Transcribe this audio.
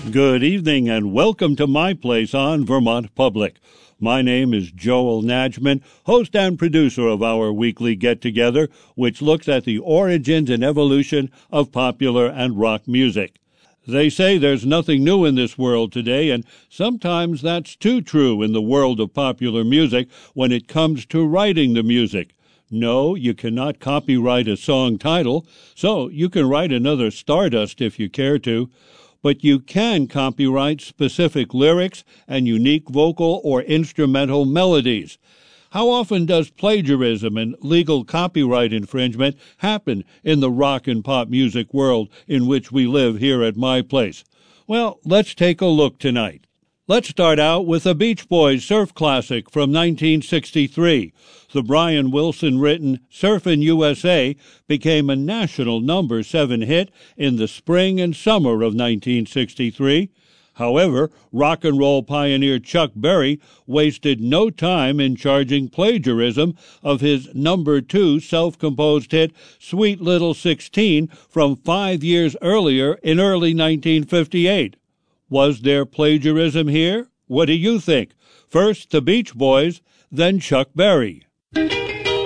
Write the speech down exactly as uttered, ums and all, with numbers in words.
Good evening and welcome to my place on Vermont Public. My name is Joel Najman, host and producer of our weekly get-together, which looks at the origins and evolution of popular and rock music. They say there's nothing new in this world today, and sometimes that's too true in the world of popular music when it comes to writing the music. No, you cannot copyright a song title, so you can write another Stardust if you care to. But you can copyright specific lyrics and unique vocal or instrumental melodies. How often does plagiarism and legal copyright infringement happen in the rock and pop music world in which we live here at my place? Well, let's take a look tonight. Let's start out with a Beach Boys surf classic from nineteen sixty-three. The Brian Wilson-written Surfin' U S A became a national number seven hit in the spring and summer of nineteen sixty-three. However, rock and roll pioneer Chuck Berry wasted no time in charging plagiarism of his number two self-composed hit Sweet Little Sixteen from five years earlier in early nineteen fifty-eight. Was there plagiarism here? What do you think? First, the Beach Boys, then Chuck Berry.